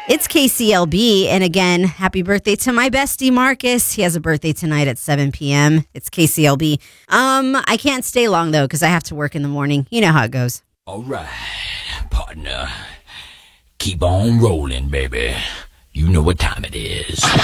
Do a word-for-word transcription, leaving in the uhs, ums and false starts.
It's K C L B, and again, happy birthday to my bestie, Marcus. He has a birthday tonight at seven p.m. It's K C L B. Um, I can't stay long, though, because I have to work in the morning. You know how it goes. All right, partner. Keep on rolling, baby. You know what time it is.